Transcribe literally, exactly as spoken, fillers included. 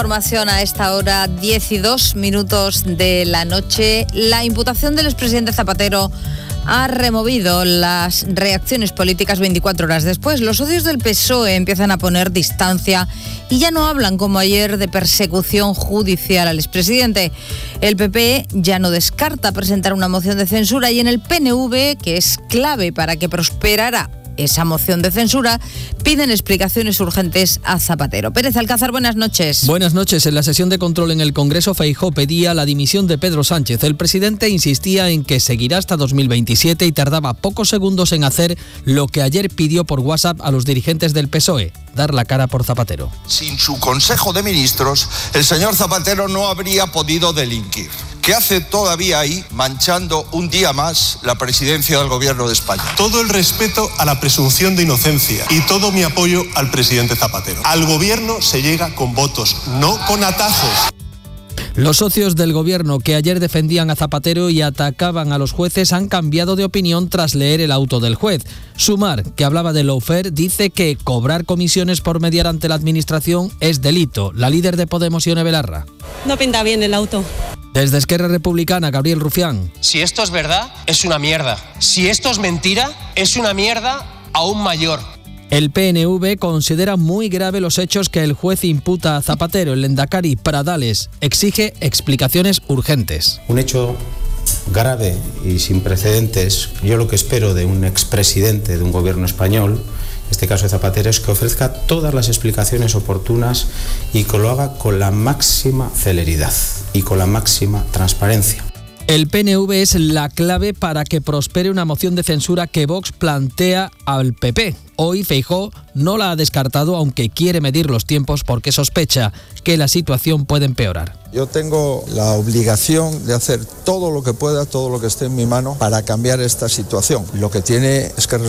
Información a esta hora, diez y dos minutos de la noche. La imputación del expresidente Zapatero ha removido las reacciones políticas veinticuatro horas después. Los socios del P S O E empiezan a poner distancia y ya no hablan como ayer de persecución judicial al expresidente. El P P ya no descarta presentar una moción de censura y en el P N V, que es clave para que prosperara esa moción de censura, piden explicaciones urgentes a Zapatero. Pérez Alcázar, buenas noches. Buenas noches. En la sesión de control en el Congreso, Feijóo pedía la dimisión de Pedro Sánchez. El presidente insistía en que seguirá hasta dos mil veintisiete y tardaba pocos segundos en hacer lo que ayer pidió por WhatsApp a los dirigentes del P S O E, dar la cara por Zapatero. Sin su Consejo de Ministros, el señor Zapatero no habría podido delinquir. ¿Qué hace todavía ahí, manchando un día más la presidencia del Gobierno de España? Todo el respeto a la presunción de inocencia y todo mi apoyo al presidente Zapatero. Al Gobierno se llega con votos, no con atajos. Los socios del gobierno que ayer defendían a Zapatero y atacaban a los jueces han cambiado de opinión tras leer el auto del juez. Sumar, que hablaba de lawfare, dice que cobrar comisiones por mediar ante la administración es delito. La líder de Podemos, Ione Belarra. No pinta bien el auto. Desde Esquerra Republicana, Gabriel Rufián. Si esto es verdad, es una mierda. Si esto es mentira, es una mierda aún mayor. El P N V considera muy grave los hechos que el juez imputa a Zapatero. El lehendakari Pradales exige explicaciones urgentes. Un hecho grave y sin precedentes. Yo lo que espero de un expresidente de un gobierno español, en este caso de Zapatero, es que ofrezca todas las explicaciones oportunas y que lo haga con la máxima celeridad y con la máxima transparencia. El P N V es la clave para que prospere una moción de censura que Vox plantea al P P. Hoy Feijóo no la ha descartado, aunque quiere medir los tiempos porque sospecha que la situación puede empeorar. Yo tengo la obligación de hacer todo lo que pueda, todo lo que esté en mi mano para cambiar esta situación. Lo que tiene es que